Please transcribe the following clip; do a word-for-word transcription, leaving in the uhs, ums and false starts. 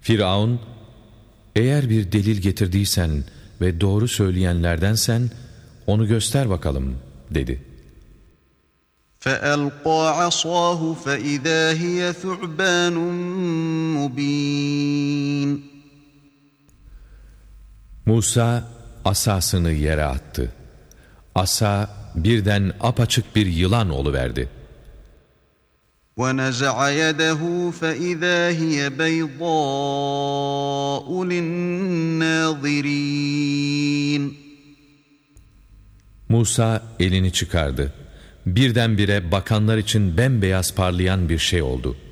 Firavun, eğer bir delil getirdiysen ve doğru söyleyenlerdensen onu göster bakalım dedi. فَأَلْقَى عَصَاهُ فَإِذَا هِيَ ثُعْبَانٌ مُبِينٌ. Musa asasını yere attı. Asa birden apaçık bir yılan oluverdi. وَنَزَعَ يَدَهُ فَإِذَا هِيَ بَيْضَاءُ لِلنَّاظِرِينَ. Musa elini çıkardı. Birdenbire bakanlar için bembeyaz parlayan bir şey oldu.